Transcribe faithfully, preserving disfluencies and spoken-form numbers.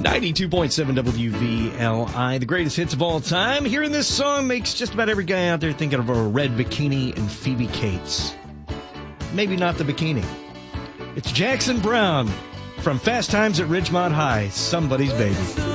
ninety-two point seven W V L I, the greatest hits of all time. Hearing this song makes just about every guy out there thinking of a red bikini and Phoebe Cates. Maybe not the bikini. It's Jackson Browne from Fast Times at Ridgemont High, Somebody's Baby.